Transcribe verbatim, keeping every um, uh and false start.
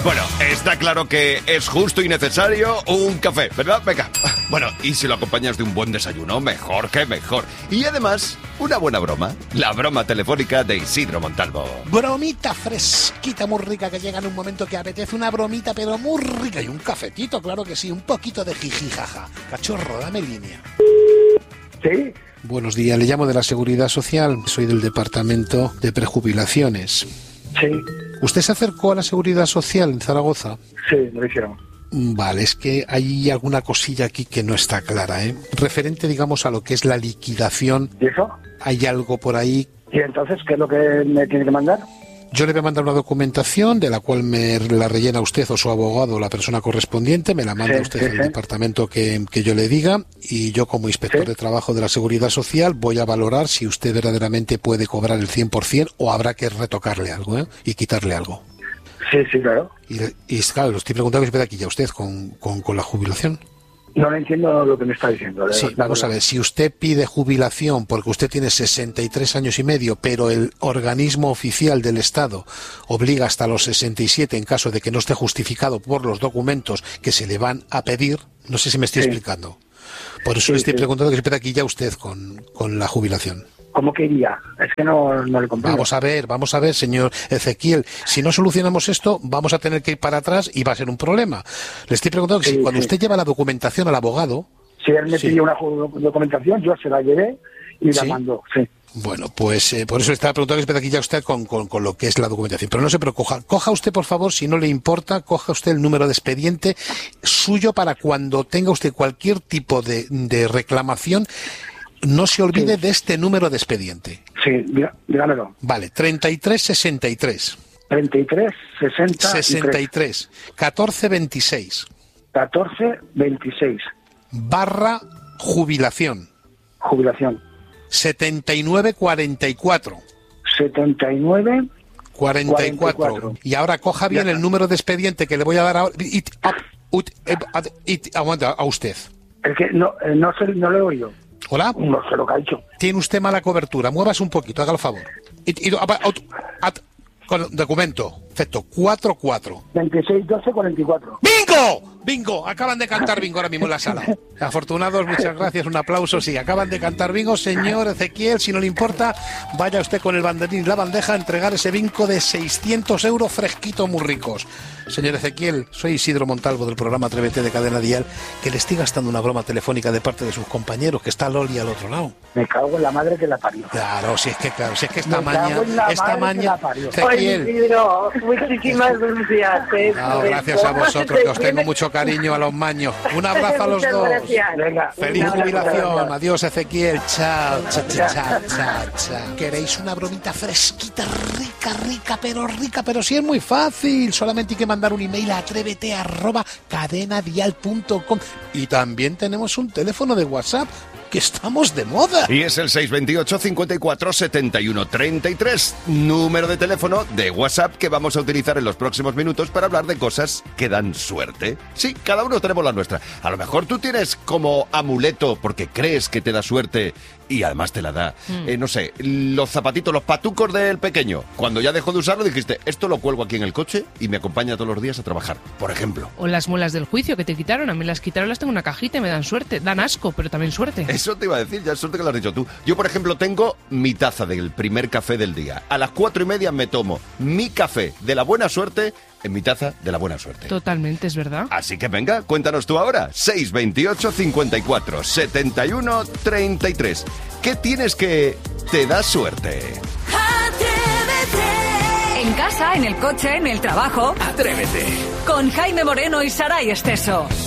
Bueno, está claro que es justo y necesario un café, ¿verdad? Venga. Bueno, y si lo acompañas de un buen desayuno, mejor que mejor. Y además, una buena broma. La broma telefónica de Isidro Montalvo. Bromita fresquita, muy rica, que llega en un momento que apetece una bromita, pero muy rica. Y un cafetito, claro que sí, un poquito de jijijaja. Cachorro, dame línea. Sí. Buenos días, le llamo de la Seguridad Social. Soy del Departamento de Prejubilaciones. Sí. ¿Usted se acercó a la Seguridad Social en Zaragoza? Sí, me lo hicieron. Vale, es que hay alguna cosilla aquí que no está clara, ¿eh? Referente, digamos, a lo que es la liquidación. ¿Y eso? ¿Hay algo por ahí? ¿Y entonces qué es lo que me tiene que mandar? Yo le voy a mandar una documentación de la cual me la rellena usted o su abogado, la persona correspondiente, me la manda Sí, usted sí, al sí. departamento que, que yo le diga, y yo como inspector Sí. de trabajo de la Seguridad Social voy a valorar si usted verdaderamente puede cobrar el cien por ciento o habrá que retocarle algo, ¿eh? Y quitarle algo. Sí, sí, claro. Y, y claro, lo estoy preguntando que se aquí ya usted con, con, con la jubilación. No le entiendo lo que me está diciendo. Sí, vamos a ver, si usted pide jubilación porque usted tiene sesenta y tres años y medio, pero el organismo oficial del Estado obliga hasta los sesenta y siete en caso de que no esté justificado por los documentos que se le van a pedir, no sé si me estoy Sí. explicando. Por eso Sí, le estoy sí. preguntando que se pida aquí ya usted con, con la jubilación. ¿Cómo que iría? Es que no, no le comprendo. Vamos a ver, vamos a ver, señor Ezequiel. Si no solucionamos esto, vamos a tener que ir para atrás y va a ser un problema. Le estoy preguntando que Sí, si cuando sí. usted lleva la documentación al abogado... Si él me Sí. pidió una ju- documentación, yo se la llevé y la ¿Sí? mandó. Sí. Bueno, pues eh, por eso le estaba preguntando que se pida aquí ya usted con, con, con lo que es la documentación. Pero no se preocupe. Coja, coja usted, por favor, si no le importa, coja usted el número de expediente suyo para cuando tenga usted cualquier tipo de, de reclamación, no se olvide Sí. de este número de expediente. Sí, diga- dígamelo. Vale, treinta y tres sesenta y tres. treinta y tres, sesenta sesenta y y tres, tres. catorce veintiséis. catorce, veintiséis. Barra jubilación. Jubilación. setenta y nueve cuarenta y cuatro. setenta y nueve. cuarenta y cuatro. cuarenta y cuatro. Y ahora coja bien Ya. el número de expediente que le voy a dar ahora. Y- a- ut- eh, ad- y- aguanta, a usted. Es que no, eh, no, sé, no le he oído. Hola. No sé lo que ha dicho. Tiene usted mala cobertura. Muévase un poquito, haga el favor. Y, y- apa- aut- at- con documento. Perfecto. cuatro cuatro. veintiséis, doce, cuarenta y cuatro. ¡Bingo! ¡Bingo! Acaban de cantar bingo ahora mismo en la sala. Afortunados, muchas gracias, un aplauso. Sí, acaban de cantar bingo. Señor Ezequiel, si no le importa, vaya usted con el banderín y la bandeja a entregar ese bingo de seiscientos euros fresquito, muy ricos. Señor Ezequiel, soy Isidro Montalvo del programa Atrévete de Cadena Dial, que le estoy gastando una broma telefónica de parte de sus compañeros, que está Loli al otro lado. Me cago en la madre que la parió. Claro, si es que, claro, si es que esta Me maña, cago en la esta madre que maña, la parió. Ezequiel. Oye, Isidro, muchísimas gracias. ¿eh? No, gracias a vosotros, que os tengo mucho cariño a los maños. Un abrazo a los Muchas dos. gracias. Venga. Feliz Un abrazo, jubilación. gracias. Adiós, Ezequiel. Chao, chao, chao, chao, chao, chao. ¿Queréis una bromita fresquita, rica, rica, pero rica? Pero sí es muy fácil. Solamente hay que mandar un email a atrévete arroba cadenadial punto com. Y también tenemos un teléfono de WhatsApp, que estamos de moda. Y es el seis veintiocho, cincuenta y cuatro, setenta y uno, treinta y tres, número de teléfono de WhatsApp que vamos a utilizar en los próximos minutos para hablar de cosas que dan suerte. Sí, cada uno tenemos la nuestra. A lo mejor tú tienes como amuleto porque crees que te da suerte y además te la da. Mm. Eh, no sé, los zapatitos, los patucos del pequeño. Cuando ya dejó de usarlo dijiste, esto lo cuelgo aquí en el coche y me acompaña todos los días a trabajar, por ejemplo. O las muelas del juicio que te quitaron. A mí las quitaron, las tengo en una cajita y me dan suerte. Dan asco, pero también suerte. Eso te iba a decir, ya es suerte que lo has dicho tú. Yo, por ejemplo, tengo mi taza del primer café del día. A las cuatro y media me tomo mi café de la buena suerte en mi taza de la buena suerte. Totalmente, es verdad. Así que venga, cuéntanos tú ahora. seis veintiocho, cincuenta y cuatro, setenta y uno, treinta y tres. ¿Qué tienes que te da suerte? Atrévete. En casa, en el coche, en el trabajo. Atrévete. Con Jaime Moreno y Saray Esteso.